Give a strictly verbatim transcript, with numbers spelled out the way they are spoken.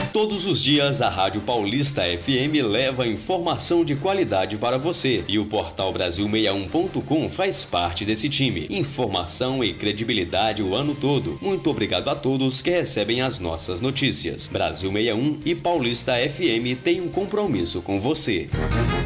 Todos os dias, a Rádio Paulista F M leva informação de qualidade para você e o portal Brasil sessenta e um ponto com faz parte desse time. Informação e credibilidade o ano todo. Muito obrigado a todos que recebem as nossas notícias. Brasil sessenta e um e Paulista F M têm um compromisso com você.